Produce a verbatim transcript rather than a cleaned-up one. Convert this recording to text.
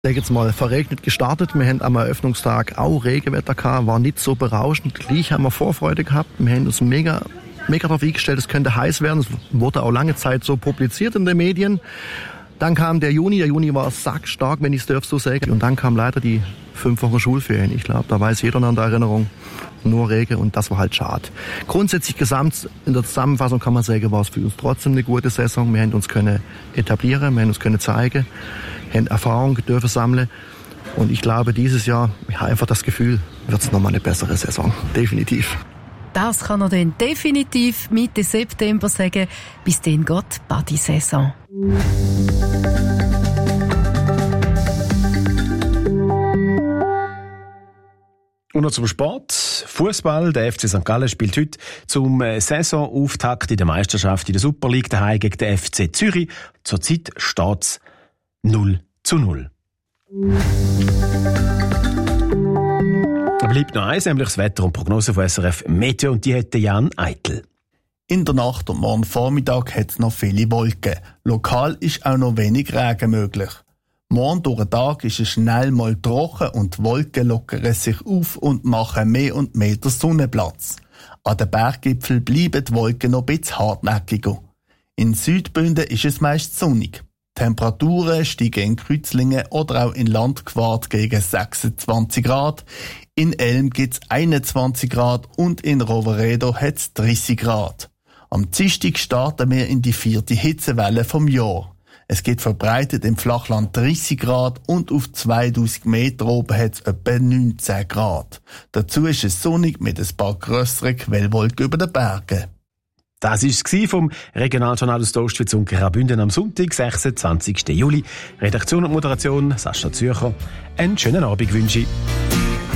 Ich sage jetzt mal, verregnet gestartet. Wir haben am Eröffnungstag auch Regenwetter gehabt, war nicht so berauschend. Gleich haben wir Vorfreude gehabt. Wir haben uns mega, mega darauf eingestellt, es könnte heiß werden. Es wurde auch lange Zeit so publiziert in den Medien. Dann kam der Juni. Der Juni war sackstark, wenn ich es darf so sagen. Und dann kam leider die fünf Wochen Schulferien. Ich glaube, da weiß jeder noch in der Erinnerung. Nur Regen und das war halt schade. Grundsätzlich gesamt in der Zusammenfassung kann man sagen, war es für uns trotzdem eine gute Saison. Wir haben uns können etablieren, wir haben uns können zeigen, haben Erfahrung dürfen sammeln. Und ich glaube, dieses Jahr, ich habe einfach das Gefühl, wird es nochmal eine bessere Saison. Definitiv. Das kann er dann definitiv Mitte September sagen. Bis dann geht Badi-Saison. Und noch zum Sport. Fußball. Der F C Sankt Gallen spielt heute zum Saisonauftakt in der Meisterschaft in der Super League daheim gegen den F C Zürich. Zurzeit steht es null zu null. Bleibt noch eins, nämlich das Wetter und Prognose von S R F Meteo, und die hat Jan Eitel. In der Nacht und morgen Vormittag hat es noch viele Wolken. Lokal ist auch noch wenig Regen möglich. Morgen durch den Tag ist es schnell mal trocken und die Wolken lockern sich auf und machen mehr und mehr den Sonnenplatz. An den Berggipfeln bleiben die Wolken noch ein bisschen hartnäckiger. In Südbünden ist es meist sonnig. Die Temperaturen steigen in Kreuzlingen oder auch in Landquart gegen sechsundzwanzig Grad. In Elm gibt es einundzwanzig Grad und in Roveredo hat es dreißig Grad. Am Dienstag starten wir in die vierte Hitzewelle vom Jahr. Es geht verbreitet im Flachland dreißig Grad und auf zweitausend Meter oben hat es etwa neunzehn Grad. Dazu ist es sonnig mit ein paar grösseren Quellwolken über den Bergen. Das war es vom Regionaljournal aus der Ostschweiz und Graubünden am Sonntag, sechsundzwanzigsten Juli. Redaktion und Moderation Sascha Zürcher. Einen schönen Abend wünsche ich.